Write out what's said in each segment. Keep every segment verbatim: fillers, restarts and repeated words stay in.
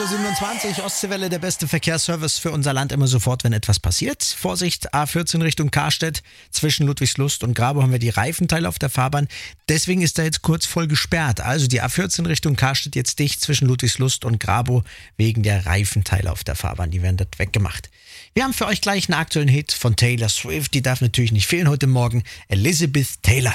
Uhr siebenundzwanzig, Ostseewelle, der beste Verkehrsservice für unser Land immer sofort, wenn etwas passiert. Vorsicht, A vierzehn Richtung Karstedt, zwischen Ludwigslust und Grabow haben wir die Reifenteile auf der Fahrbahn. Deswegen ist da jetzt kurz voll gesperrt. Also die A vierzehn Richtung Karstedt jetzt dicht zwischen Ludwigslust und Grabow wegen der Reifenteile auf der Fahrbahn. Die werden dort weggemacht. Wir haben für euch gleich einen aktuellen Hit von Taylor Swift. Die darf natürlich nicht fehlen heute Morgen. Elizabeth Taylor.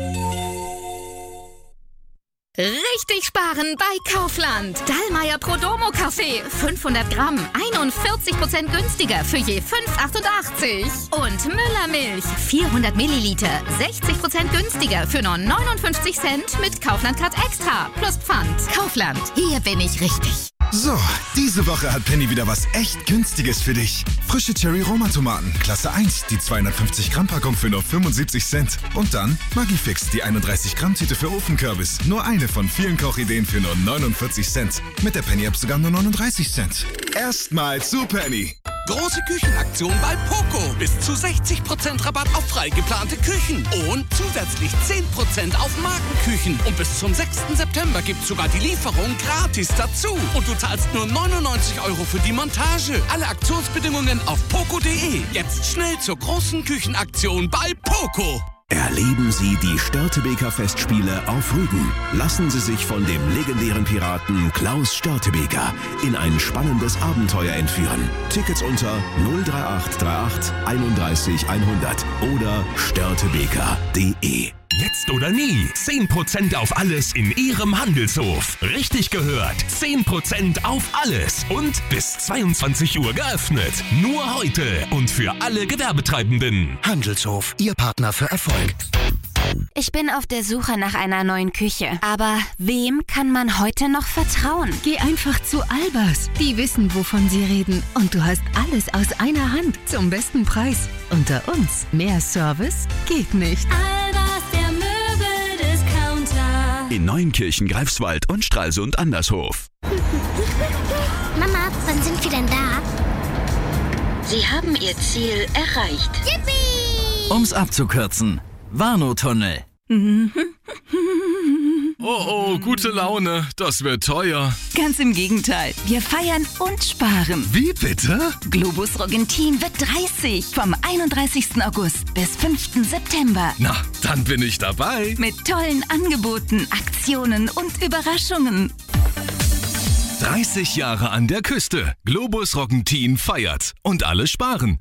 Richtig sparen bei Kaufland. Dallmayr Prodomo Kaffee. fünfhundert Gramm. einundvierzig Prozent günstiger für je fünf Euro achtundachtzig. Und Müller Milch. vierhundert Milliliter. sechzig Prozent günstiger für nur neunundfünfzig Cent mit Kaufland Card Extra. Plus Pfand. Kaufland. Hier bin ich richtig. So, diese Woche hat Penny wieder was echt Günstiges für dich. Frische Cherry-Roma-Tomaten, Klasse eins, die zweihundertfünfzig Gramm Packung für nur fünfundsiebzig Cent. Und dann Maggi-Fix, die einunddreißig Gramm Tüte für Ofenkürbis. Nur eine von vielen Kochideen für nur neunundvierzig Cent. Mit der Penny-App sogar nur neununddreißig Cent. Erstmal zu Penny. Große Küchenaktion bei Poco. Bis zu sechzig Prozent Rabatt auf frei geplante Küchen. Und zusätzlich zehn Prozent auf Markenküchen. Und bis zum sechsten September gibt's sogar die Lieferung gratis dazu. Und du zahlst nur neunundneunzig Euro für die Montage. Alle Aktionsbedingungen auf poco punkt de. Jetzt schnell zur großen Küchenaktion bei Poco. Erleben Sie die Störtebeker Festspiele auf Rügen. Lassen Sie sich von dem legendären Piraten Klaus Störtebeker in ein spannendes Abenteuer entführen. Tickets unter null drei acht drei acht einunddreißig hundert oder störtebeker punkt de. Jetzt oder nie. zehn Prozent auf alles in Ihrem Handelshof. Richtig gehört. zehn Prozent auf alles. Und bis zweiundzwanzig Uhr geöffnet. Nur heute und für alle Gewerbetreibenden. Handelshof, Ihr Partner für Erfolg. Ich bin auf der Suche nach einer neuen Küche. Aber wem kann man heute noch vertrauen? Geh einfach zu Albers. Die wissen, wovon sie reden. Und du hast alles aus einer Hand zum besten Preis. Unter uns, mehr Service geht nicht. Albers, der Möbeldiscounter. In Neunkirchen, Greifswald und Stralsund Andershof. Mama, wann sind wir denn da? Sie haben Ihr Ziel erreicht. Yippie! Um's abzukürzen. Warnow-Tunnel. Oh oh, gute Laune. Das wird teuer. Ganz im Gegenteil. Wir feiern und sparen. Wie bitte? Globus Rogentin wird dreißig. Vom einunddreißigsten August bis fünften September. Na, dann bin ich dabei. Mit tollen Angeboten, Aktionen und Überraschungen. dreißig Jahre an der Küste. Globus Rogentin feiert. Und alle sparen.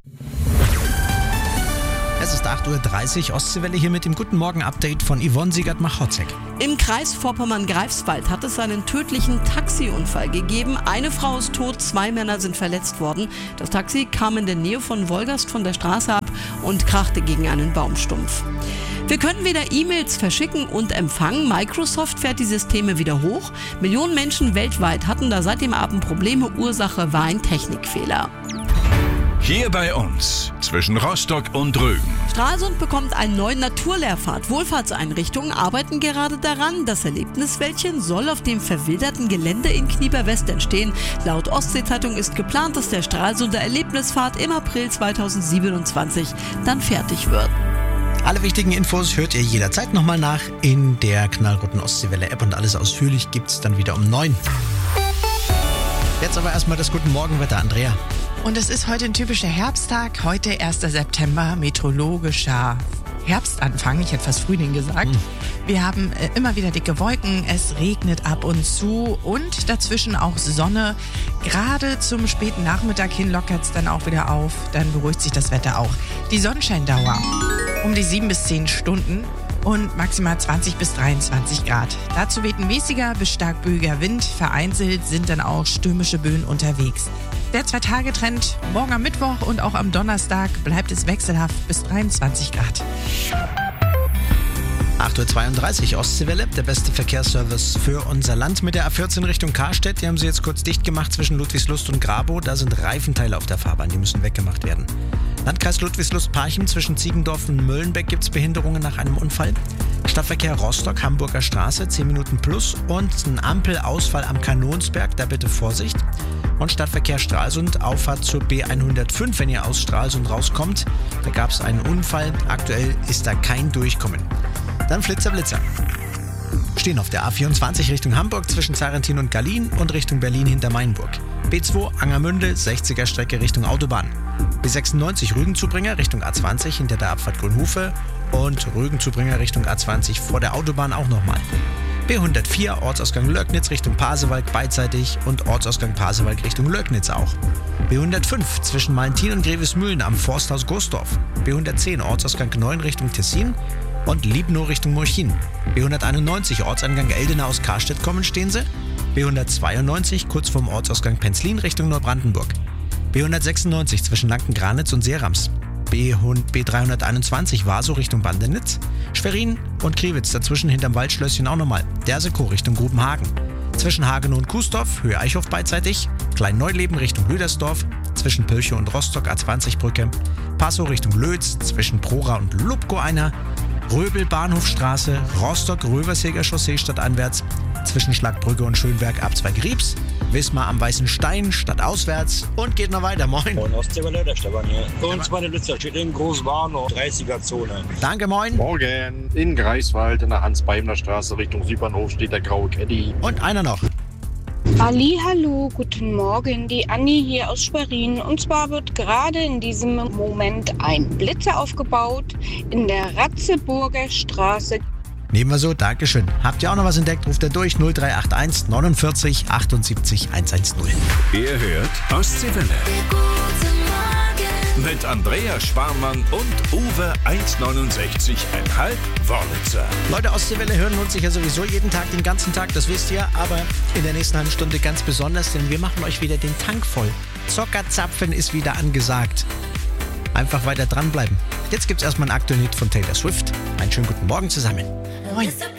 Es ist acht Uhr dreißig, Ostseewelle hier mit dem Guten Morgen-Update von Yvonne Siegert-Machotzek. Im Kreis Vorpommern-Greifswald hat es einen tödlichen Taxiunfall gegeben. Eine Frau ist tot, zwei Männer sind verletzt worden. Das Taxi kam in der Nähe von Wolgast von der Straße ab und krachte gegen einen Baumstumpf. Wir können wieder E-Mails verschicken und empfangen. Microsoft fährt die Systeme wieder hoch. Millionen Menschen weltweit hatten da seit dem Abend Probleme. Ursache war ein Technikfehler. Hier bei uns, zwischen Rostock und Rügen. Stralsund bekommt einen neuen Naturlehrpfad. Wohlfahrtseinrichtungen arbeiten gerade daran. Das Erlebniswäldchen soll auf dem verwilderten Gelände in Knieper-West entstehen. Laut Ostsee-Zeitung ist geplant, dass der Stralsunder Erlebnispfad im April zweitausendsiebenundzwanzig dann fertig wird. Alle wichtigen Infos hört ihr jederzeit nochmal nach in der knallroten Ostseewelle-App und alles ausführlich gibt's dann wieder um neun. Jetzt aber erstmal das Guten Morgen-Wetter, Andrea. Und es ist heute ein typischer Herbsttag, heute erster September, meteorologischer Herbstanfang, ich hätte fast Frühling gesagt. Mhm. Wir haben äh, immer wieder dicke Wolken, es regnet ab und zu und dazwischen auch Sonne. Gerade zum späten Nachmittag hin lockert es dann auch wieder auf, dann beruhigt sich das Wetter auch. Die Sonnenscheindauer um die sieben bis zehn Stunden und maximal zwanzig bis dreiundzwanzig Grad. Dazu weht ein mäßiger bis stark böiger Wind, vereinzelt sind dann auch stürmische Böen unterwegs. Der Zwei-Tage-Trend morgen am Mittwoch und auch am Donnerstag bleibt es wechselhaft bis dreiundzwanzig Grad. acht Uhr zweiunddreißig, Ostseewelle, der beste Verkehrsservice für unser Land mit der A vierzehn Richtung Karstedt. Die haben sie jetzt kurz dicht gemacht zwischen Ludwigslust und Grabow. Da sind Reifenteile auf der Fahrbahn, die müssen weggemacht werden. Landkreis Ludwigslust-Parchim zwischen Ziegendorf und Möllenbeck gibt es Behinderungen nach einem Unfall. Stadtverkehr Rostock, Hamburger Straße, zehn Minuten plus und ein Ampelausfall am Kanonsberg, da bitte Vorsicht. Und Stadtverkehr Stralsund, Auffahrt zur B hundertfünf, wenn ihr aus Stralsund rauskommt. Da gab es einen Unfall, aktuell ist da kein Durchkommen. Dann Flitzer Blitzer. Stehen auf der A vierundzwanzig Richtung Hamburg zwischen Zarentin und Gallien und Richtung Berlin hinter Mainburg. B zwei Angermünde, sechziger Strecke Richtung Autobahn. B sechsundneunzig Rügenzubringer Richtung A zwanzig hinter der Abfahrt Grünhufe und Rügenzubringer Richtung A zwanzig vor der Autobahn auch nochmal. B hundertvier Ortsausgang Lögnitz Richtung Pasewalk beidseitig und Ortsausgang Pasewalk Richtung Lögnitz auch. B hundertfünf zwischen Malentin und Grevesmühlen am Forsthaus Gostorf. B hundertzehn Ortsausgang neun Richtung Tessin und Liebnow Richtung Murchin. B hunderteinundneunzig Ortseingang Eldena aus Karstedt kommen stehen sie. B hundertzweiundneunzig kurz vorm Ortsausgang Penzlin Richtung Neubrandenburg. B hundertsechsundneunzig zwischen Lanken-Granitz und Seerams. B dreihunderteinundzwanzig Warsow Richtung Bandenitz. Schwerin und Kriwitz dazwischen hinterm Waldschlösschen auch nochmal. Dersekow Richtung Grubenhagen. Zwischen Hagen und Kuesdorf, Höhe Eichhof beidseitig. Klein-Neuleben Richtung Lüdersdorf. Zwischen Pölchow und Rostock A zwanzig Brücke. Passow Richtung Lötz. Zwischen Prora und Lubko einer. Röbel Bahnhofstraße. Rostock-Röverseger Chaussee stadtanwärts. Zwischen Schlagbrücke und Schönberg Abzweig Riebs. Wismar am Weißen Stein stadtauswärts und geht noch weiter. Moin. Moin Ostseewelle, der Stefan hier. Bei uns bei der Lützer steht in Großwarnow, dreißiger Zone. Danke, moin. Morgen. In Greifswald in der Hans-Beimler-Straße Richtung Südbahnhof steht der graue Caddy. Und einer noch. Ali, hallo, guten Morgen, die Anni hier aus Schwerin. Und zwar wird gerade in diesem Moment ein Blitzer aufgebaut in der Ratzeburger Straße. Nehmen wir so, Dankeschön. Habt ihr auch noch was entdeckt? Ruft er durch null drei acht eins neunundvierzig achtundsiebzig hundertzehn. Ihr hört Ostseewelle. Mit Andrea Sparmann und Uwe eins neunundsechzig Komma fünf Wörlitzer. Leute, Ostseewelle hören lohnt sich ja sowieso jeden Tag, den ganzen Tag, das wisst ihr. Aber in der nächsten halben Stunde ganz besonders, denn wir machen euch wieder den Tank voll. Zockerzapfen ist wieder angesagt. Einfach weiter dranbleiben. Jetzt gibt's erstmal einen aktuellen Hit von Taylor Swift. Einen schönen guten Morgen zusammen. Moin.